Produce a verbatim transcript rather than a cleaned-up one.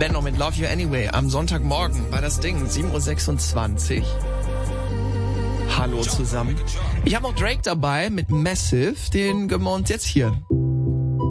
Ben noch mit Love You Anyway. Am Sonntagmorgen war das Ding, sieben Uhr sechsundzwanzig. Hallo zusammen. Ich habe auch Drake dabei mit Massive, den gönnen wir uns jetzt hier.